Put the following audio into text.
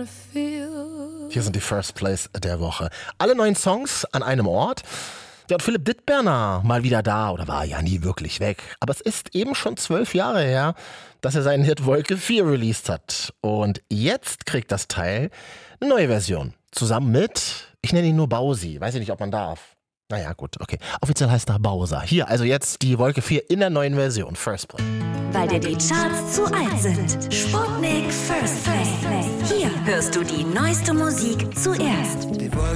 Hier sind die First Place der Woche. Alle 9 Songs an einem Ort. Ja, und Philipp Dittberner mal wieder da oder war ja nie wirklich weg. Aber es ist eben schon 12 Jahre her, dass er seinen Hit Wolke 4 released hat. Und jetzt kriegt das Teil eine neue Version. Zusammen mit, ich nenne ihn nur Bausi, weiß ich nicht, ob man darf. Naja, gut, okay. Offiziell heißt er Bowser. Hier, also jetzt die Wolke 4 in der neuen Version. First Play. Weil dir die Charts zu alt sind. Sputnik First Play. Hier hörst du die neueste Musik zuerst.